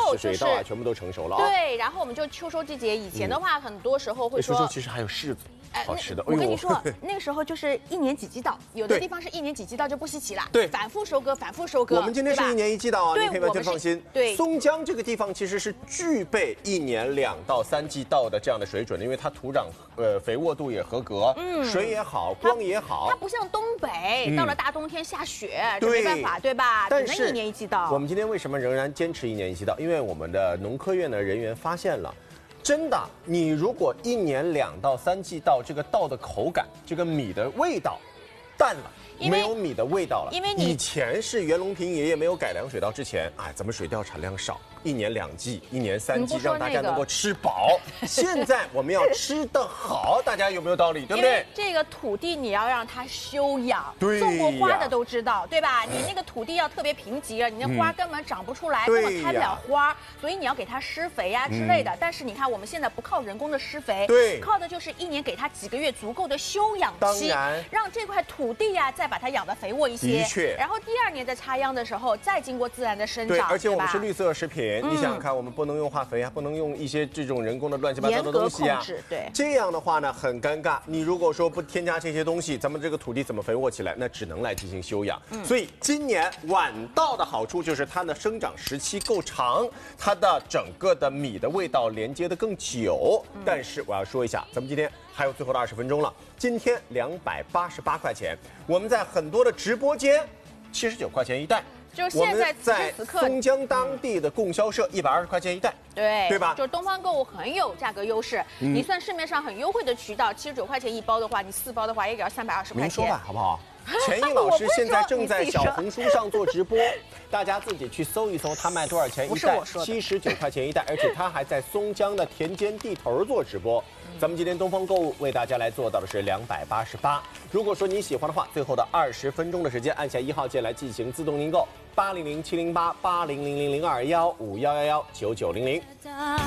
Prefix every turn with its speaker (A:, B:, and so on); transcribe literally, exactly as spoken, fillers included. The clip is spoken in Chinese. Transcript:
A: 后就是
B: 水稻啊，全部都成熟了啊。
A: 对，然后我们就秋收季节，以前的话，很多时候会说，
B: 秋收其实还有柿子。 好吃的，
A: 我跟你说，那个时候就是一年几季稻，有的地方是一年几季稻就不稀奇了。
B: 对，
A: 反复收割，反复收割。
B: 我们今天是一年一季稻啊，
A: 对，
B: 你可以完全放心。
A: 对，
B: 松江这个地方其实是具备一年两到三季稻的这样的水准的，因为它土壤呃肥沃度也合格，嗯，水也好，光也好。
A: 它不像东北，到了大冬天下雪，
B: 这
A: 没办法，对吧？
B: 但是
A: 一年一季稻。
B: 我们今天为什么仍然坚持一年一季稻？因为我们的农科院的人员发现了。 真的，你如果一年两到三季稻，这个稻的口感，这个米的味道淡了，没有米的味道了。
A: 因为你
B: 以前是袁隆平爷爷没有改良水稻之前，哎，咱们水稻产量少，一年两季，一年三季，让大家能够吃饱。现在我们要吃得好，大家有没有道理？对不对？
A: 这个土地你要让它休养，
B: 对，
A: 种过花的都知道，对吧？你那个土地要特别贫瘠了，你那花根本长不出来，根本开不了花，所以你要给它施肥呀之类的。但是你看，我们现在不靠人工的施肥，
B: 对，
A: 靠的就是一年给它几个月足够的休养期，让这块土地呀再把它养得肥沃一些。
B: 的确。
A: 然后第二年在插秧的时候，再经过自然的生长。
B: 对，而且我们是绿色食品，你想想看，我们不能用化肥啊，不能用一些这种人工的乱七八糟的东西啊。
A: 对。
B: 这样的话呢，很尴尬。你如果说不添加这些东西，咱们这个土地怎么肥沃起来？那只能来进行休养。嗯。所以今年晚稻的好处就是它的生长时期够长，它的整个的米的味道连接的更久。嗯、但是我要说一下，咱们今天还有最后的二十分钟了，今天两百八十八块钱，我们在很多的直播间。 七十九块钱一袋，
A: 就现在
B: 在松江当地的供销社一百二十块钱一袋，
A: 对
B: 对吧？
A: 就是东方购物很有价格优势，嗯、你算市面上很优惠的渠道，七十九块钱一包的话，你四包的话也只要三百二十块钱。
B: 您说吧，好不好？钱毅老师现在正在小红书上做直播，大家自己去搜一搜，他卖多少钱一袋？七十九块钱一袋，而且他还在松江的田间地头做直播。 咱们今天东方购物为大家来做到的是两百八十八。如果说你喜欢的话，最后的二十分钟的时间，按下一号键来进行自动订购，八零零七零八八零零零零二幺五幺幺幺九九零零。